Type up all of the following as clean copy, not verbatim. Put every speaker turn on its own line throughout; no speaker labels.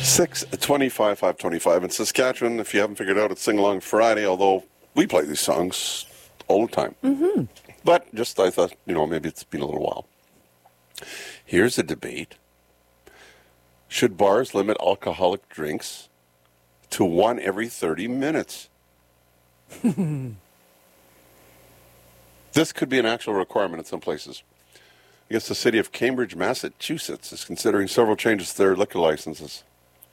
6:25, 5:25 in Saskatchewan. If you haven't figured out, it's Sing Along Friday, although we play these songs all the time. Mm-hmm. But just I thought, maybe it's been a little while. Here's a debate. Should bars limit alcoholic drinks to one every 30 minutes? This could be an actual requirement in some places. I guess the city of Cambridge, Massachusetts is considering several changes to their liquor licenses.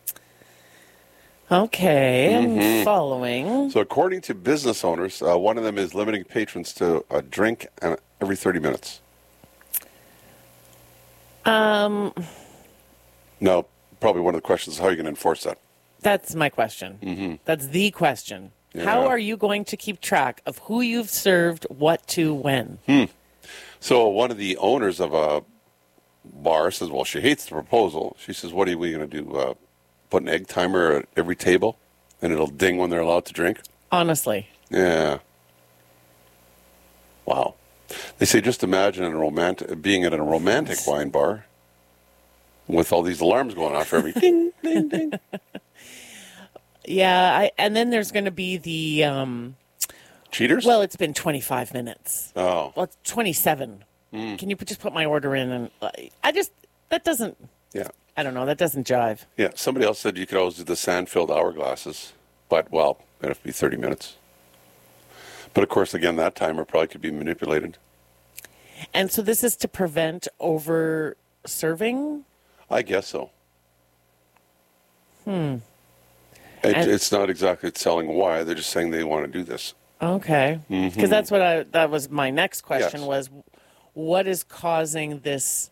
Okay, I'm following.
So according to business owners, one of them is limiting patrons to a drink every 30 minutes. Now, probably one of the questions is how are you going to enforce that?
That's my question. Mm-hmm. That's the question.
Yeah.
How are you going to keep track of who you've served what to when?
So one of the owners of a bar says, well, she hates the proposal. She says, what are we going to do? Put an egg timer at every table and it'll ding when they're allowed to drink?
Honestly.
Yeah. Wow. They say just imagine being at a romantic wine bar with all these alarms going off every ding, ding, ding.
Yeah, and then there's going to be the...
Cheaters?
Well, it's been 25 minutes.
Oh.
Well, it's 27. Can you just put my order in? And that doesn't...
Yeah.
I don't know, that doesn't jive.
Yeah, somebody else said you could always do the sand-filled hourglasses, but, well, it'd have to be 30 minutes. But, of course, again, that timer probably could be manipulated.
And so this is to prevent over-serving?
I guess so. It's not exactly telling why. They're just saying they want to do this.
Okay. Because that's what that was my next question.
Yes.
Was what is causing this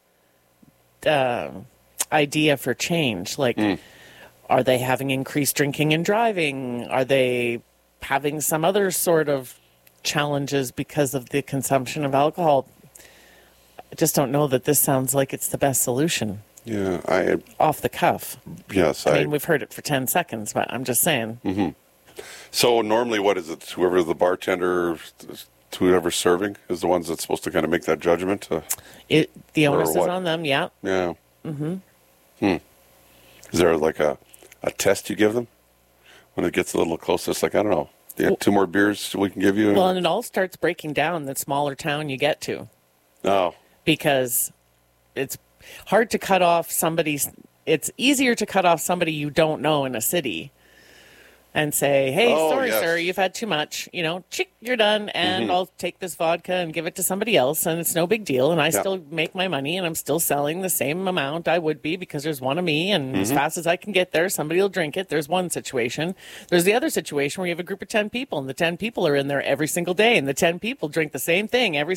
idea for change? Like, are they having increased drinking and driving? Are they having some other sort of challenges because of the consumption of alcohol? I just don't know that this sounds like it's the best solution.
Yeah,
Off the cuff.
Yes,
I mean, we've heard it for 10 seconds, but I'm just saying.
So normally, what is it? Whoever the bartender, whoever's serving, is the ones that's supposed to kind of make that judgment.
The onus is on them. Yeah.
Yeah. Is there like a test you give them when it gets a little closer? It's like, I don't know. Do you have 2 more beers we can give you?
Well, and it all starts breaking down the smaller town you get to.
Oh.
Because it's hard to cut off it's easier to cut off somebody you don't know in a city and say, hey, sorry,
yes.
sir, you've had too much. Chick, you're done, and I'll take this vodka and give it to somebody else, and it's no big deal, and I still make my money, and I'm still selling the same amount I would be because there's one of me, and as fast as I can get there, somebody will drink it. There's one situation. There's the other situation where you have a group of 10 people, and the 10 people are in there every single day, and the 10 people drink the same thing every